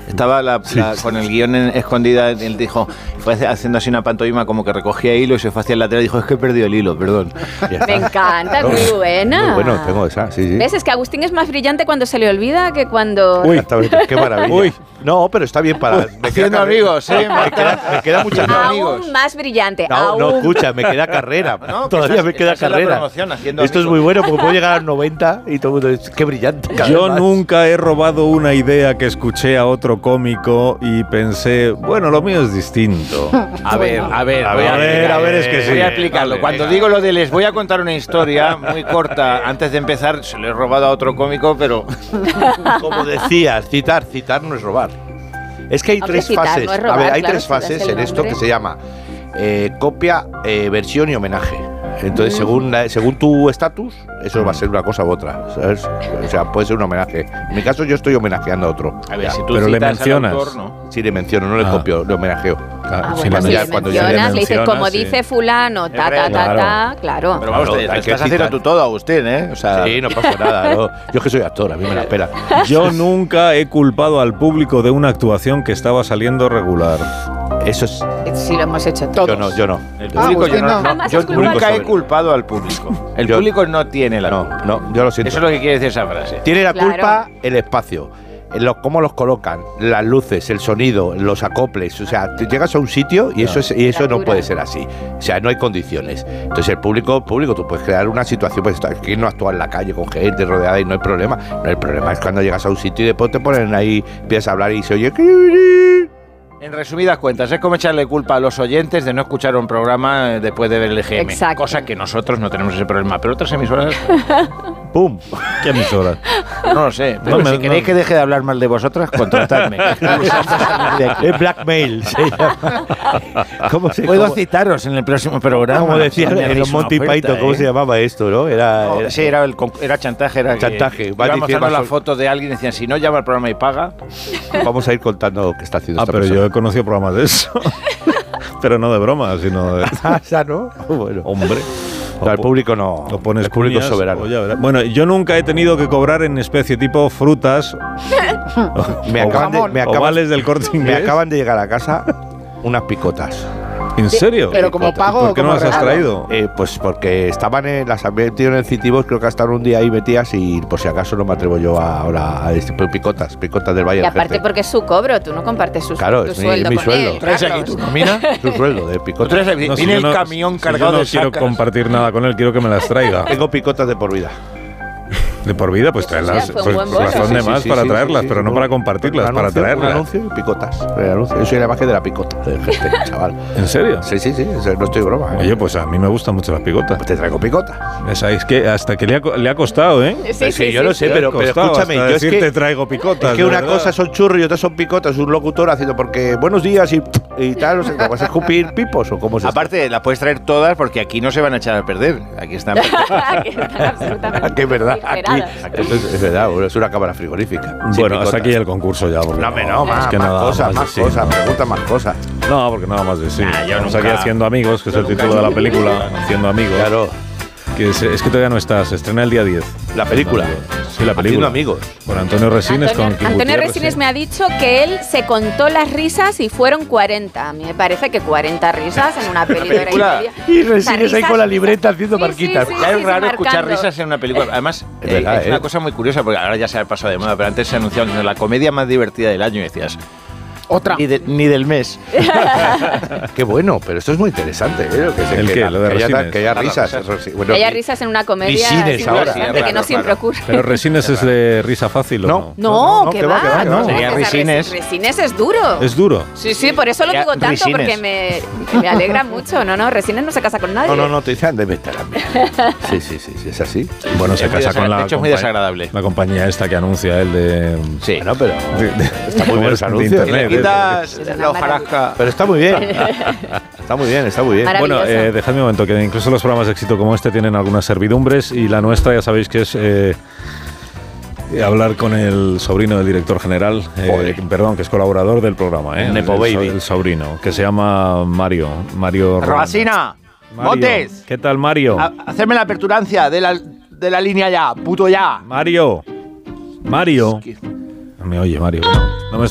Estaba con el guión escondida, él dijo, fue haciendo así una pantomima como que recogía hilo y se fue hacia el lateral y dijo, es que he perdido el hilo, perdón. Me encanta, es muy buena. Muy bueno, tengo esa, sí. ¿Ves? Es que Agustín es más brillante cuando se le olvida que cuando... Uy, qué maravilla. Uy. No, pero está bien para... Haciendo amigos, ¿eh? Me queda mucho amigos. Aún más brillante, No, escucha, me queda carrera. No, todavía me queda carrera. Esto es muy bueno porque puedo llegar a los 90 y todo el mundo dice, qué brillante. Yo nunca he robado una idea que escuché a otro cómico y pensé, bueno, lo mío es distinto. A ver, es que sí. Voy a explicarlo. Cuando digo lo de les voy a contar una historia muy corta, antes de empezar, se lo he robado a otro cómico, pero... Como decías, citar no es robar. Es que hay tres fases. No es robar, hay tres fases en esto que se llama copia, versión y homenaje. Entonces, según tu estatus, eso va a ser una cosa u otra, ¿sabes? O sea, puede ser un homenaje. En mi caso, yo estoy homenajeando a otro. A ver, si tú pero le citas mencionas. al autor, ¿no? Sí, le menciono, no le copio, le homenajeo. Si le mencionas, le dices, como dice fulano, claro. Pero vamos, te estás haciendo tú todo, Agustín, ¿eh? O sea, sí, no pasa nada. Yo es que soy actor, a mí me la pela. Yo nunca he culpado al público de una actuación que estaba saliendo regular. Eso es... Sí, lo hemos hecho todos. Yo no. El público, yo nunca he culpado al público. El público no tiene la culpa. No, yo lo siento. Eso es lo que quiere decir esa frase. Tiene la culpa el espacio. Cómo los colocan, las luces, el sonido, los acoples. O sea, tú llegas a un sitio y eso no puede ser así. O sea, no hay condiciones. Entonces el público, tú puedes crear una situación, pues aquí no actúa en la calle con gente rodeada y no hay problema. No, el problema es cuando llegas a un sitio y después te ponen ahí, empiezas a hablar y se oye... En resumidas cuentas, es como echarle culpa a los oyentes de no escuchar un programa después de ver el EGM. Exacto. Cosa que nosotros no tenemos ese problema, pero otras emisoras... ¡Pum! ¿Qué emisoras? No lo sé, pero si queréis que deje de hablar mal de vosotras, contratadme. Es blackmail, se llama. Puedo citaros en el próximo programa. Como decía en los Monty Python, ¿cómo se llamaba esto, no? Era chantaje. Chantaje. Iba mostrando la foto de alguien y decían, si no llama al programa y paga... Vamos a ir contando qué está haciendo esta pero persona. yo he conocido programas de eso. Pero no de broma, sino de... ¿Ya no? Bueno. Hombre. Al público no. Lo pones el público cuñas, soberano. Bueno, yo nunca he tenido que cobrar en especie tipo frutas. Ovales del Corte Inglés. Me acaban de llegar a casa unas picotas. ¿En serio? Pero como pago. ¿Por qué no las has traído? Pues porque estaban las había metido en el Citibos, creo que hasta un día ahí metidas y por si acaso no me atrevo yo ahora a picotas del Valle. Y aparte porque es su cobro, tú no compartes tu sueldo mi con sueldo. él. ¿Traes aquí tu nómina? Tu sueldo de picotas. Viene el camión cargado de sacas. Yo no quiero compartir nada con él, quiero que me las traiga. Tengo picotas de por vida. De por vida, pues traerlas. Pues razón de más para traerlas, pero no para compartirlas, para traerlas. Un anuncio y picotas. Yo soy la imagen de la picota, chaval. ¿En serio? Sí, no estoy broma. Oye, pues a mí me gustan mucho las picotas. Pues te traigo picotas. Es que hasta que le ha costado, ¿eh? Sí, yo lo sé, pero escúchame, yo es que te traigo picotas. Es que una cosa son churros y otra son picotas. Un locutor haciendo porque buenos días y tal, no sé, ¿vas a escupir pipos o cómo se Aparte, las puedes traer todas porque aquí no se van a echar a perder. Aquí están. Aquí están absolutamente. Aquí es verdad. Aquí es verdad, es una cámara frigorífica. Bueno, hasta aquí el concurso ya. Más cosas, pregunta más cosas. No, porque nada más de sí. Estamos aquí haciendo amigos, que es el título de la película. Haciendo amigos. Claro. Que es que todavía no está, se estrena el día 10. ¿La película? Sí, la película. Haciendo amigos. Con Antonio Resines. Antonio Resines me ha dicho que él se contó las risas y fueron 40. A mí me parece que 40 risas en una película. Y Resines ahí con la libreta haciendo marquitas. Es raro escuchar risas en una película. Además, es una cosa muy curiosa, porque ahora ya se ha pasado de moda, pero antes se anunciaba la comedia más divertida del año y decías... Otra. Ni del mes. Qué bueno, pero esto es muy interesante. Que haya risas. Que haya risas en una comedia. Resines ahora. De que no siempre ocurre. Pero Resines es de risa fácil, ¿o no? No, que va. Sería Resines. Resines es duro. ¿Es duro? Sí, por eso lo digo tanto, porque me alegra mucho. No, Resines no se casa con nadie. No, te dicen de meter a mí. Sí, es así. Bueno, se casa con la. De hecho, es muy desagradable. La compañía esta que anuncia él de. Sí. Bueno, pero. Está muy bien ese anuncio. La hojarasca. Pero está muy bien. Está muy bien. Bueno, dejadme un momento, que incluso los programas de éxito como este tienen algunas servidumbres y la nuestra ya sabéis que es hablar con el sobrino del director general, que es colaborador del programa, Nepo Baby. El sobrino, que se llama Mario Rabasina, Montes. ¿Qué tal, Mario? Hacerme la aperturancia de la línea ya, puto ya. Mario. ¿Me oye, Mario? No me